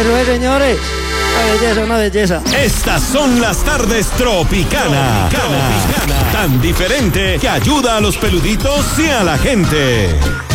Eso es, señores. Una belleza. Estas son las tardes Tropicana. Tan diferente que ayuda a los peluditos y a la gente.